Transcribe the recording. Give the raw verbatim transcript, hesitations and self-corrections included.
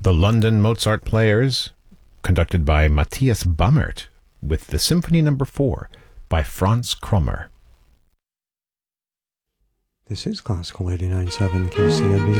The London Mozart Players, conducted by Matthias Bammert, with the Symphony Number four by Franz Krommer. This is Classical eighty-nine point seven K C M B